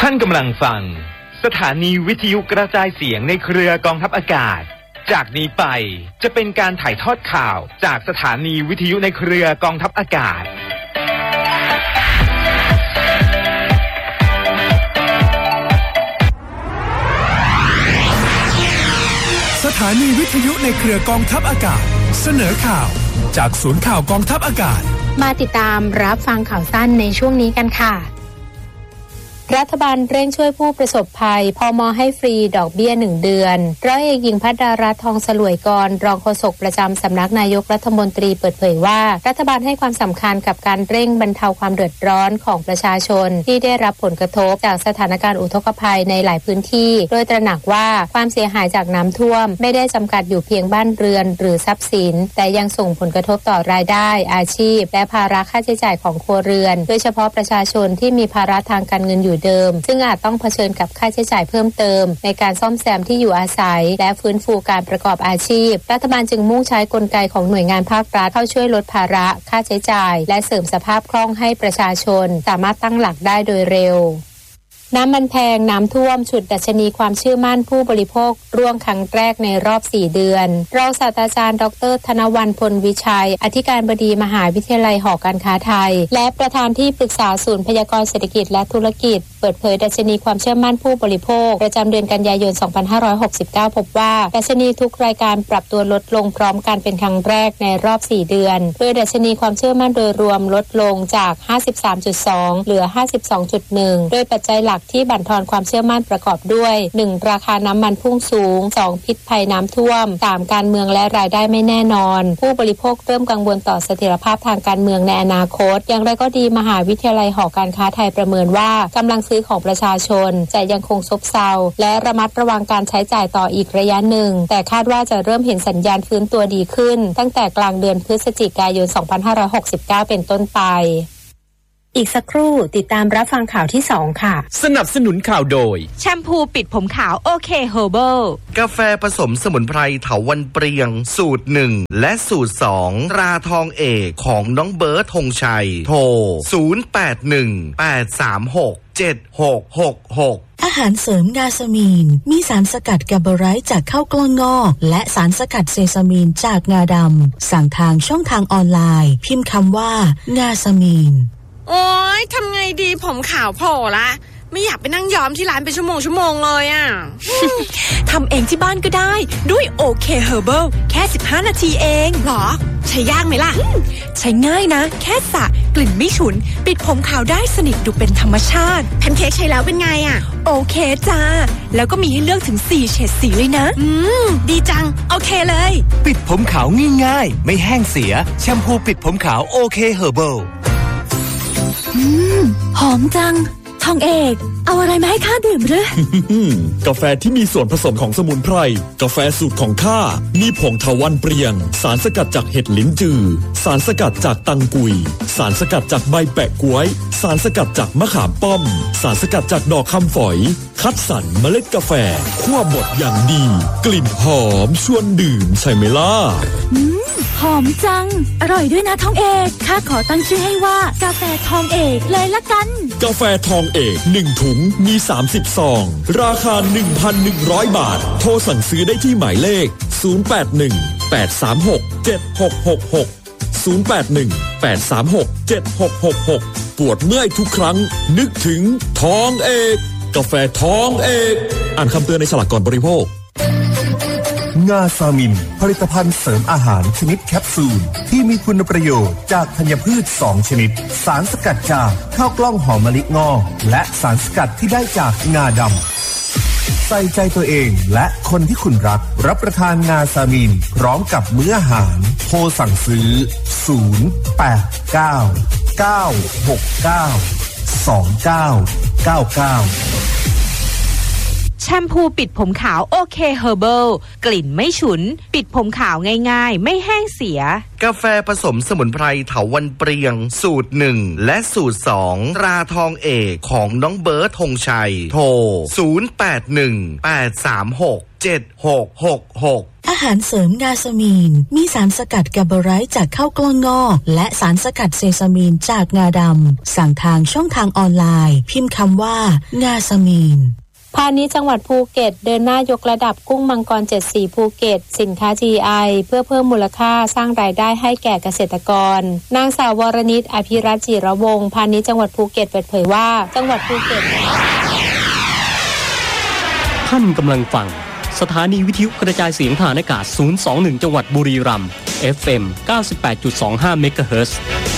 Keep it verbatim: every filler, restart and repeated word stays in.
ท่านกำลังฟังสถานีวิทยุกระจายเสียงในเครือกองทัพอากาศจากนี้ไปจะเป็นการถ่ายทอดข่าวจากสถานีวิทยุในเครือกองทัพอากาศสถานีวิทยุในเครือกองทัพอากาศเสนอข่าวจากศูนย์ข่าวกองทัพอากาศมาติดตามรับฟังข่าวสั้นในช่วงนี้กันค่ะรัฐบาลเร่งช่วยผู้ประสบภัยพม.ให้ฟรีดอกเบี้ยหนึ่งเดือนร้อยเอกหญิงภัทรารัตน์ทองสลวยกรรองโฆษกประจำสำนักนายกรัฐมนตรีเปิดเผยว่ารัฐบาลให้ความสำคัญกับการเร่งบรรเทาความเดือดร้อนของประชาชนที่ได้รับผลกระทบจากสถานการณ์อุทกภัยในหลายพื้นที่โดยตระหนักว่าความเสียหายจากน้ำท่วมไม่ได้จำกัดอยู่เพียงบ้านเรือนหรือทรัพย์สินแต่ยังส่งผลกระทบต่อรายได้อาชีพและภาระค่าใช้จ่ายของครัวเรือนโดยเฉพาะประชาชนที่มีภาระทางการเงินอยู่เดิมซึ่งอาจต้องเผชิญกับค่าใช้จ่ายเพิ่มเติมในการซ่อมแซมที่อยู่อาศัยและฟื้นฟูการประกอบอาชีพรัฐบาลจึงมุ่งใช้กลไกของหน่วยงานภาครัฐเข้าช่วยลดภาระค่าใช้จ่ายและเสริมสภาพคล่องให้ประชาชนสามารถตั้งหลักได้โดยเร็วน้ำมันแพงน้ำท่วมฉุดดัชนีความเชื่อมั่นผู้บริโภคร่วงครั้งแรกในรอบสี่เดือนรองศาสตราจารย์ดรธนวรรณพลวิชัยอธิการบดีมหาวิทยาลัยหอการค้าไทยและประธานที่ปรึกษาศูนย์พยากรณ์เศรษฐกิจและธุรกิจเปิดเผยดัชนีความเชื่อมั่นผู้บริโภคประจำเดือนกันยายนสองพันห้าร้อยหกสิบเก้าพบว่าดัชนีทุกรายการปรับตัวลดลงพร้อมกันเป็นครั้งแรกในรอบสี่เดือนโดยดัชนีความเชื่อมั่นโดยรวมลดลงจาก ห้าสิบสามจุดสอง เหลือ ห้าสิบสองจุดหนึ่ง โดยปัจจัยหลักที่บั่นทอนความเชื่อมั่นประกอบด้วย หนึ่ง ราคาน้ำมันพุ่งสูง สอง พิษภัยน้ำท่วม สาม การเมืองและรายได้ไม่แน่นอนผู้บริโภคเริ่มกังวลต่อเสถียรภาพทางการเมืองในอนาคตอย่างไรก็ดีมหาวิทยาลัยหอการค้าไทยประเมินว่ากำลังซื้อของประชาชนจะยังคงซบเซาและระมัดระวังการใช้จ่ายต่ออีกระยะหนึ่งแต่คาดว่าจะเริ่มเห็นสัญญาณฟื้นตัวดีขึ้นตั้งแต่กลางเดือนพฤศจิกายนสองพันห้าร้อยหกสิบเก้าเป็นต้นไปอีกสักครู่ติดตามรับฟังข่าวที่สองค่ะสนับสนุนข่าวโดยแชมพูปิดผมขาวโอเคเฮอร์เบิลกาแฟผสมสมุนไพรเถาวัลย์เปรียงสูตรหนึ่งและสูตรสองราทองเอกของน้องเบิร์ดธงชัยโทรศูนย์ แปด หนึ่ง แปด สาม หก เจ็ด หก หก หกอาหารเสริมงาซามีนมีสารสกัดแกบเบอไรต์จากข้าวกล้องงอกและสารสกัดเซซามีนจากงาดำสั่งทางช่องทางออนไลน์พิมพ์คำว่างาซามีนโอ๊ยทำไงดีผมขาวโผล่ละไม่อยากไปนั่งย้อมที่ร้านเป็นชั่วโมงชั่วโมงเลยอ่ะทำเองที่บ้านก็ได้ด้วยโอเคเฮอร์เบิลแค่สิบห้านาทีเองหรอใช้ยากไหมล่ะใช้ง่ายนะแค่สระกลิ่นไม่ฉุนปิดผมขาวได้สนิทดูเป็นธรรมชาติแพนเค้กใช้แล้วเป็นไงอ่ะโอเคจ้าแล้วก็มีให้เลือกถึงสี่เฉดสีเลยนะอืมดีจังโอเคเลยปิดผมขาวง่ายๆไม่แห้งเสียแชมพูปิดผมขาวโอเคเฮอร์เบิลอืมหอมจังทองเอกเอาอะไรมาให้ข้าดื่มหรือกาแฟที่มีส่วนผสมของสมุนไพรกาแฟสูตรของข้ามีผงเถาวัลย์เปรียงสารสกัดจากเห็ดลิ้นจือสารสกัดจากตังกุยสารสกัดจากใบแปะก๊วยสารสกัดจากมะขามป้อมสารสกัดจากดอกคำฝอยคัดสรรเมล็ดกาแฟคั่วบดอย่างดีกลิ่นหอมชวนดื่มใช่ไหมล่ะหอมจังอร่อยด้วยนะทองเอกข้าขอตั้งชื่อให้ว่ากาแฟทองเอกเลยละกันกาแฟทองเอกหนึ่งถุงมีสามสิบซองราคา หนึ่งพันหนึ่งร้อย บาทโทรสั่งซื้อได้ที่หมายเลขศูนย์ แปด หนึ่ง แปด สาม หก เจ็ด หก หก หก ศูนย์ แปด หนึ่ง แปด สาม หก เจ็ด หก หก หกปวดเมื่อยทุกครั้งนึกถึงทองเอกกาแฟทองเอกอ่านคำเตือนในฉลากก่อนบริโภคงาซามินผลิตภัณฑ์เสริมอาหารชนิดแคปซูลที่มีคุณประโยชน์จากธัญพืชสองชนิดสารสกัดจากข้าวกล้องหอมมะลิงอกและสารสกัดที่ได้จากงาดำใส่ใจตัวเองและคนที่คุณรักรับประทานงาซามินพร้อมกับมื้ออาหารโทรสั่งซื้อศูนย์ แปด เก้า เก้า หก เก้า สอง เก้า เก้า เก้าแชมพูปิดผมขาวโอเคเฮอร์เบิลกลิ่นไม่ฉุนปิดผมขาวง่ายๆไม่แห้งเสียกาแฟผสมสมุนไพรเถาวัลย์เปรียงสูตรหนึ่งและสูตรสองราทองเอกของน้องเบิร์ดธงชัยโทรศูนย์ แปด หนึ่ง แปด สาม หก เจ็ด หก หก หกอาอาหารเสริมงาสมีนมีสารสกัดแกบไรต์จากข้าวกล้องงอกและสารสกัดเซซามีนจากงาดำสั่งทางช่องทางออนไลน์พิมพ์คำว่างาสมีนพาณิชย์จังหวัดภูเก็ตเดินหน้ายกระดับกุ้งมังกรเจ็ดสีภูเก็ตสินค้า จี ไอ เพื่อเพิ่มมูลค่าสร้างรายได้ให้แก่เกษตรกรนางสาววรณิตอภิรัตน์จิรวงศ์พาณิชย์จังหวัดภูเก็ตเปิดเผยว่าจังหวัดภูเก็ตท่านกำลังฟังสถานีวิทยุกระจายเสียงทางอากาศศูนย์สองหนึ่งจังหวัดบุรีรัมย์ เอฟ เอ็ม เก้าสิบแปดจุดสองห้า เมกะเฮิรตซ์